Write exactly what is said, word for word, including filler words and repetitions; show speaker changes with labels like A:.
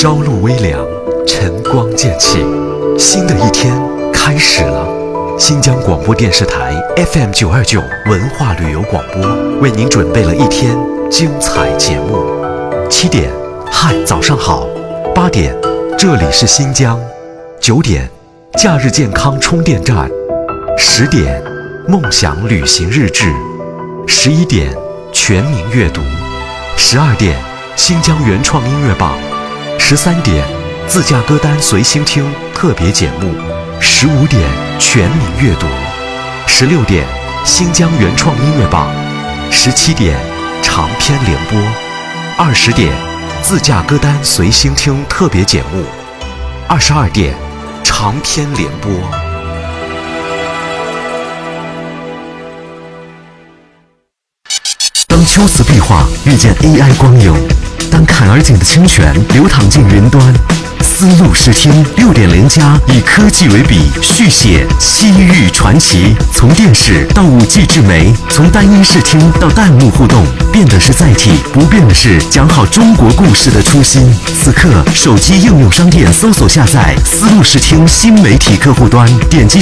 A: 朝露微凉，晨光渐起，新的一天开始了。新疆广播电视台 F M 九二九文化旅游广播为您准备了一天精彩节目。七点，嗨，早上好。八点，这里是新疆。九点，假日健康充电站。十点，梦想旅行日志。十一点，全民阅读。十二点，新疆原创音乐榜。十三点，自驾歌单随心听特别节目。十五点，全民阅读。十六点，新疆原创音乐榜。十七点，长篇联播。二十点，自驾歌单随心听特别节目。二十二点，长篇联播。当秋瓷壁画遇见 A I 光影，当坎儿井的清泉流淌进云端，丝路视听六点零加以科技为笔，续写西域传奇。从电视到五 G 智媒，从单音视听到弹幕互动，变的是载体，不变的是讲好中国故事的初心。此刻，手机应用商店搜索下载丝路视听新媒体客户端，点击